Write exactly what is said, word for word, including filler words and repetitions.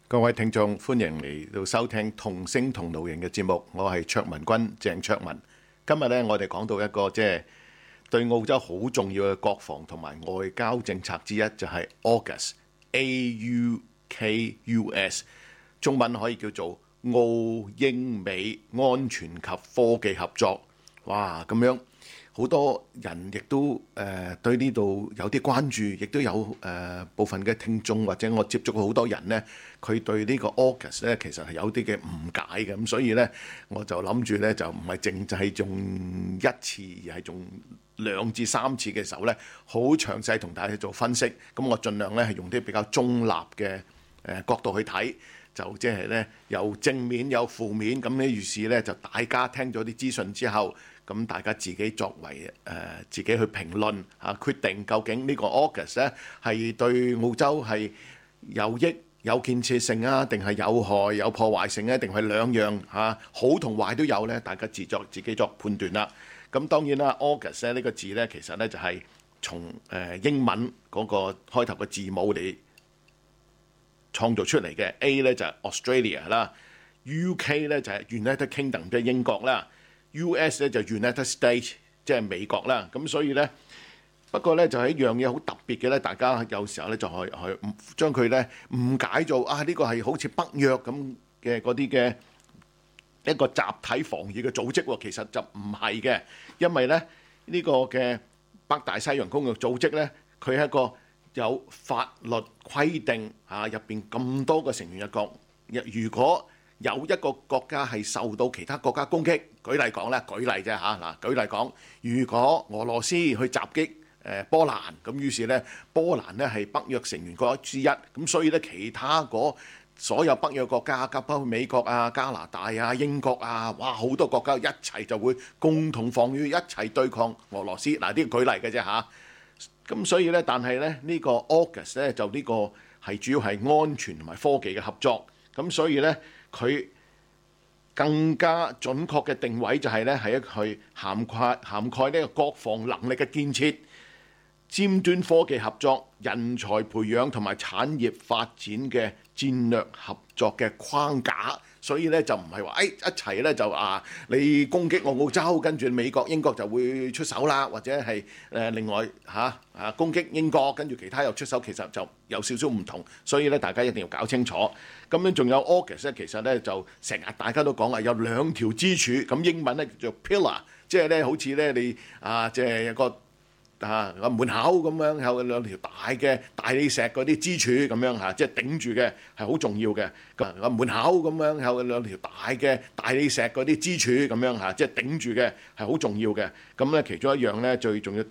各位聽眾，歡迎嚟到收聽同聲同路人嘅節目，我係卓文君鄭卓文。今日咧，我哋講到一個即係對澳洲好重要嘅國防同埋外交政策之一，就係 AUKUS A U K U S， 中文可以叫做澳英美安全及科技合作。哇，咁樣好多人亦都誒、呃、對呢度有啲關注，亦都有誒、呃、部分嘅聽眾或者我接觸過好多人呢，佢對呢個 AUKUS 咧其實係有啲嘅誤解嘅，咁所以呢，我就諗住呢，就唔係淨係用一次，而係用兩至三次嘅時候呢，好詳細同大家做分析。咁我盡量呢，係用啲比較中立嘅誒角度去睇，就即係呢，有正面有負面，咁呢於是呢，就大家聽咗啲資訊之後。咁大家自己作為誒、呃、自己去評論嚇、啊，決定究竟呢個 AUKUS 咧係對澳洲係有益有建設性啊，定係有害有破壞性咧，定係兩樣嚇、啊、好同壞都有咧，大家自作自己作判斷啦。咁當然啦 ，AUKUS 咧呢個字咧其實咧就係、是、從誒、呃、英文嗰個開頭嘅字母嚟創造出嚟嘅。A 咧就係、是、Australia 啦 ，U K 咧就係、是、United Kingdom 即係英國啦。U S 咧就 United States 即係美國啦，咁所以咧不過咧就係一樣嘢好特別嘅咧，大家有時候咧就係係將佢咧誤解做啊呢個係好似北約咁嘅嗰啲嘅一個集體防禦嘅組織喎，其實就唔係嘅，因為咧呢個嘅北大西洋公約組織咧，佢係一個有法律規定啊入邊咁多個成員嘅國，如果有一個國家係受到其他國家攻擊，舉例講咧，舉例啫嚇嗱，舉例講，如果俄羅斯去襲擊誒波蘭，咁於是咧波蘭咧係北約成員國之一，咁所以咧其他嗰所有北約國家，包括美國啊、加拿大啊、英國啊，哇好多國家一齊就會共同防禦，一齊對抗俄羅斯。嗱，呢個舉例嘅啫嚇。咁所以咧，但係咧呢個 AUKUS 咧就呢個係主要係安全同埋科技嘅合作，咁所以咧。佢更加準確嘅定位就係咧，係一個涵蓋涵蓋呢個國防能力嘅建設、尖端科技合作、人才培養同埋產業發展嘅戰略合作嘅框架。所以咧就唔係話誒一齊咧就啊你攻擊我澳洲，跟住美國英國就會出手啦，或者係誒另外嚇啊攻擊英國，跟住其他又出手，其實就有少少唔同。所以咧大家一定要搞清楚。咁樣仲有 AUKUS 咧，其實咧就成日大家都講啊有兩條支柱，咁英文咧叫做 pillar，即係咧好似咧你啊即係一個。啊個門口咁樣有兩條大嘅大理石嗰啲支柱咁樣嚇，即係頂住嘅係好重要嘅。個門口咁樣有兩條大嘅大理石嗰啲支柱咁樣嚇，即係頂住嘅係好重要嘅。咁咧其中一樣咧最重要